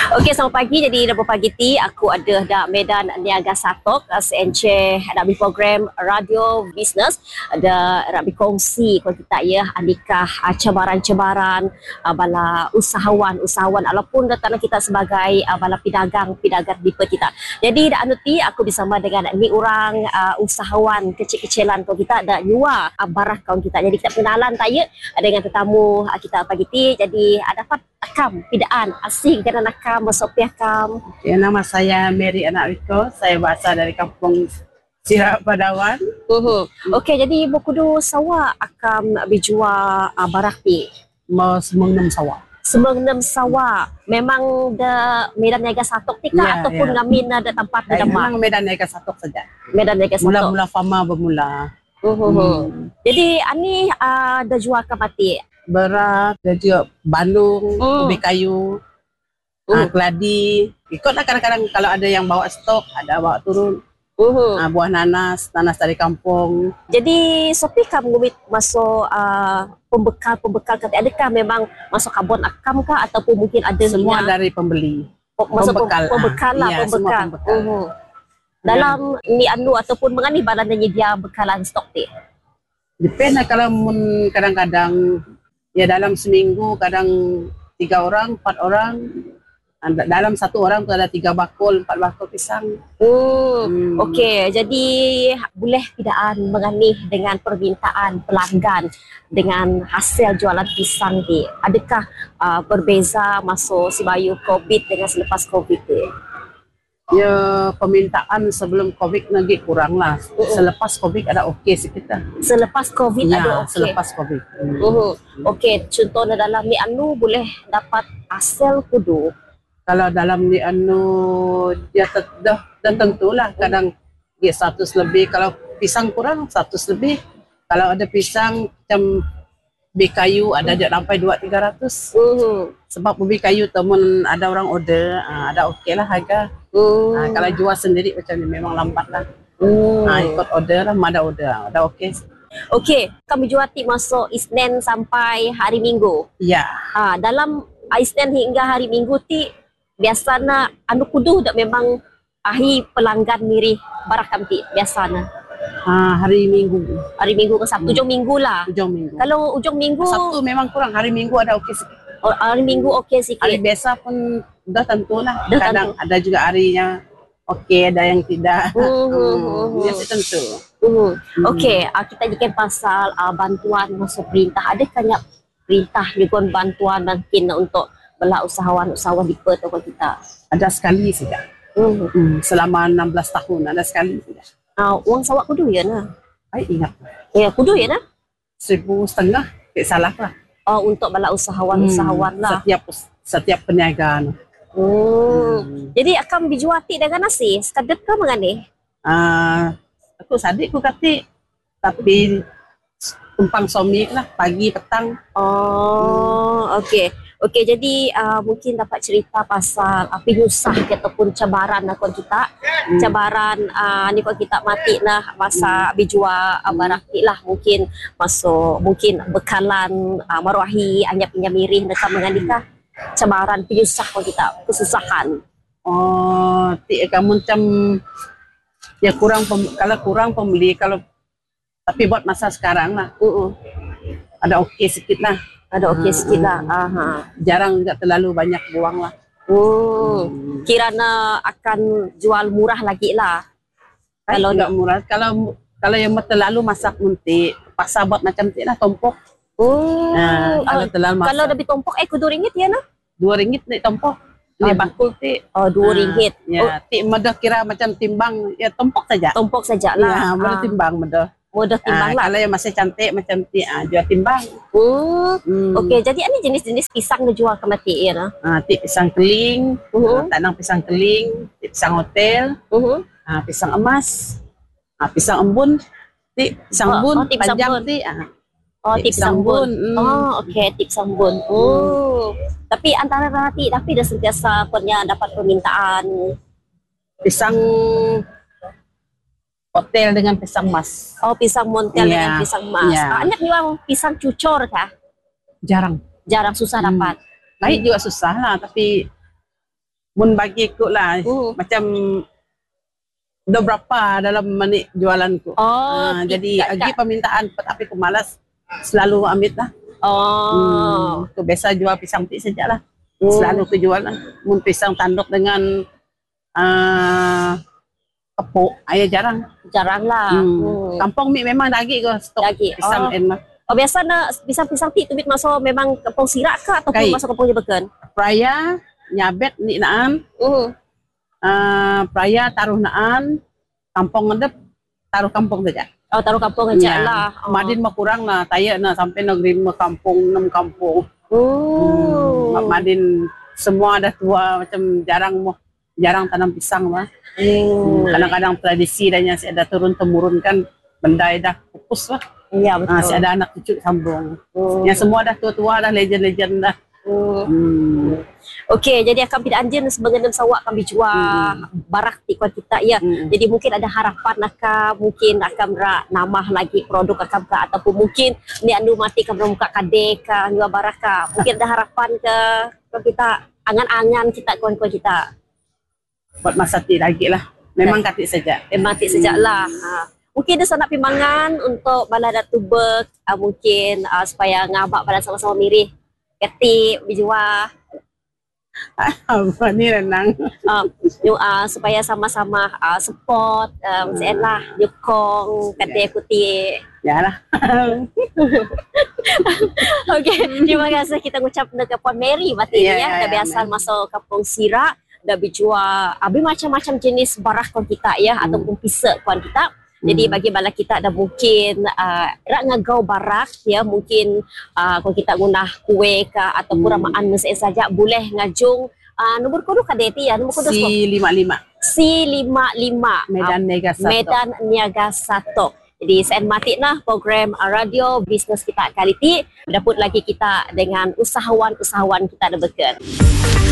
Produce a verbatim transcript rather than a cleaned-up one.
Okey, selamat pagi. Jadi dah pagi ti aku ada dak Medan Niaga Satok S N C dak bi program radio business ada dak bi kongsi ko kita ya adikah uh, cabaran-cabaran uh, bala usahawan-usahawan ataupun datang kita sebagai uh, bala pedagang-pedagang di kita. Jadi dak anu ti aku bersama dengan ni orang uh, usahawan kecil-kecilan ko kita dak nyua uh, barah kaum kita. Jadi kita kenalan tanya dengan tetamu uh, kita pagi ti. Jadi ada dapat akam pidaan asing dan akam bersopiah kam. Ya, nama saya Mary Anak Riko. Saya berasal dari kampung Sirak Padawan. Uh-huh. Okey, jadi bokudu sawa akam bijua uh, barak ti. Mau semang enam sawa. Semang enam sawa. Memang da Medan Niaga Satok ti kah Ya, ataupun ya. ngamin ada tempat di Memang demak? Medan Niaga Satok saja. Medan Niaga Satok. Mula-mula fama bermula. Uh-huh. Hmm. Jadi ani uh, da jual ke mati. Berat, dan juga Bandung, Hmm. ubi kayu, Uh. ah, keladi. Ikutlah kadang-kadang kalau ada yang bawa stok, ada bawa turun. Uh-huh. Ah, buah nanas, nanas dari kampung. Jadi sopi kam ngumit masuk uh, pembekal-pembekal kata adakah memang masuk kabon akam kah ataupun mungkin ada Semua mina- dari pembeli. masuk pembekal, pembekal, pembekal lah, ah. Ya, semua pembekal. pembekal. Uh-huh. Dalam ni anu ataupun mengani badan dia bekalan stok ti. Depend lah kalau mun kadang-kadang ya dalam seminggu kadang tiga orang, empat orang. Anda- Dalam satu orang tu ada tiga bakul, empat bakul pisang. Hmm. Hmm. Okey, jadi boleh pidaan menganih dengan permintaan pelanggan dengan hasil jualan pisang ni. Adakah uh, berbeza masuk sibayu Covid dengan selepas Covid ni? Ya permintaan sebelum Covid lagi kurang lah. Selepas Covid ada okey sikit lah. Selepas Covid Ya, ada okey. selepas Covid. Hmm. Uh-huh. Okey, contohnya dalam ni anu boleh dapat hasil kudu. Kalau dalam ni anu dia ter- dah, dah tentulah kadang dia seratus lebih, kalau pisang kurang seratus lebih. Kalau ada pisang macam ubi kayu ada je sampai dua tiga ratus. Uh-huh. Sebab ubi kayu temun ada orang order, ah, ada okey lah harga. Uh. Ah, kalau jual sendiri macam ni memang lambat lah. Uh. Ah, ikut order lah, ada order, ada okey. Okey, kami jual ti masuk Isnin sampai hari Minggu. Ya, Ah, dalam Isnin hingga hari Minggu ti biasanya anu kudu dak memang ahi pelanggan mirih barak kam ti biasanya. ah, hari Minggu, Hari Minggu ke Sabtu, ujung minggu lah. ujung Minggu. Kalau ujung minggu, Sabtu memang kurang, hari Minggu ada okey sikit. oh, hari Minggu okey sikit. Hari biasa pun dah tentulah. Dah Kadang ada juga harinya okey, ada yang tidak. Hmm, hmm, Hmm, hmm. biasa tentu. Uh, Okey, uh, kita jikan pasal uh, bantuan masuk perintah. Adakah nyak perintah juga bantuan mungkin untuk belah usahawan-usahawan di Perth atau kita? Ada sekali saja. Hmm. Hmm, selama enam belas tahun ada sekali saja. Uh, uang sawak kudu ya nah. Saya ingat Ya, kudu ya nah. seribu setengah, tak salah lah. Oh, untuk belah usahawan-usahawan Hmm, lah. Setiap setiap perniagaan. Hmm. Hmm. Jadi akan dijuati dengan nasi. Sekadar ke mengani? Ah, aku sadik aku kata, tapi tumpang suami lah pagi petang. Oh, okey. Okey, jadi uh, mungkin dapat cerita pasal uh, penyusah ataupun cabaran lah kon kita. Hmm. Cabaran uh, ni kon kita mati lah masa bijua uh, barakti lah mungkin masuk mungkin bekalan uh, marwahi anyap punya mirih dekat menganikah cabaran penyusah kon kita, kesusahan. Oh, ti kamu macam ya kurang pem, kalau kurang pembeli kalau tapi buat masa sekarang lah Uh-uh. ada okey sikit lah. Ada okey Hmm. sikit lah. Aha. Jarang juga terlalu banyak buang lah. Hmm. Kirana akan jual murah lagi lah. Kalau Kalau enggak murah, kalau kalau yang terlalu masak muntik, pasar buat macam tu lah tompok. Hmm. Nah, kalau Ah, terlalu masak kalau lebih tompok eh kudu ringgit ya nah. dua ringgit ni tompok. Ni Ah, bakul ti. Oh, dua Ah, ringgit. Oh, Ya, ti medah kira macam timbang ya tompok saja. tompok sajalah. Ya, medah Ah, timbang medah. mudah timbang Ah, lah. kalau yang masih cantik macam ti, ah, jual timbang. Hmm. Hmm. Okey, jadi ini jenis-jenis pisang dijual ke mati ya nah. Ah, ti pisang keling, Uh-huh. ah, tanang pisang keling, ti pisang hotel, Uh-huh. ah, pisang emas, ah, pisang embun, ti pisang Oh, embun, oh, ti pisang panjang embun. ti, ah, Oh, ti tip sambun. hmm. Oh, okey, tip sambun. Oh. Tapi antara nanti tapi dah sentiasa punya dapat permintaan. Pisang hotel dengan pisang emas. Oh, pisang montel Ya, dengan pisang emas. ya. Ah, Banyak memang pisang cucor kah? Jarang. Jarang susah Hmm. dapat. Baik juga susah lah, tapi mun bagi ku lah Uh. macam dah berapa dalam menit jualanku. Oh, Ah, jadi kat- lagi kat- permintaan tapi aku malas selalu ambil lah. Oh. Hmm, aku biasa jual pisang pik sajalah. Hmm. Selalu aku jual lah. Mun pisang tanduk dengan uh, kepuk, ayah jarang. Jarang lah. Hmm. Hmm. Kampung mi memang lagi ke stok Lagi. pisang Oh. en mah. Oh, biasa nak pisang-pisang ti tu bit masuk memang kampung Sirak ke ataupun Kai. masuk kampung Jebeken? Praya, nyabet ni naan, Uh. uh, praya taruh naan, kampung ngedep taruh kampung saja. Oh, taruh kampung aja Ya. lah. Oh. Madin mah kurang lah, taya na sampai negeri mah kampung, enam kampung. Oh. Hmm. Madin semua dah tua macam jarang mau jarang tanam pisang lah. Hmm. Kadang-kadang tradisi dan yang si ada turun temurun kan benda dah pupus lah. Ya, betul. Ah, si ada anak cucu sambung. Hmm. Yang semua dah tua-tua dah legend-legend dah. Hmm. Hmm. Okey, jadi akan tidak anjin sebagai sawak kami jual Hmm. barak ti kuat kita ya. Hmm. Jadi mungkin ada harapan akan mungkin akan berak nambah lagi produk akan ke ataupun mungkin ni anu mati akan buka kadek ke jual barak ke. Mungkin ada harapan ke kalau kita angan-angan kita kawan-kawan kita. Buat masa ti lagi lah. Memang katik saja. Memang tik sejaklah. Ha. Mungkin ada sanak pimangan untuk balada tubek uh, mungkin uh, supaya ngabak pada sama-sama mirih ketik berjual Apa ni renang. uh, you, uh, supaya sama-sama uh, support um, uh, lah nyokong ketik kuti. Yalah. Okey, terima kasih kita ngucap dekat Puan Mary mati Ya, ya, ya, dah ya, biasa ma'am. masuk kampung Sirak dah berjual abi macam-macam jenis barang kon kita ya Hmm. ataupun pisek kon kita. Jadi Hmm. bagi bala kita ada mungkin uh, rak ngagau barak ya mungkin uh, kalau kita guna kue ke ataupun Hmm. ramaan mesej saja boleh ngajung uh, nombor kodo kadeti ya nombor kodo Si lima lima. C lima lima Medan Mega Satu. Medan Niaga Satu. Jadi saya mati nah program uh, radio bisnes kita kali ini. Dapat lagi kita dengan usahawan-usahawan kita ada beken.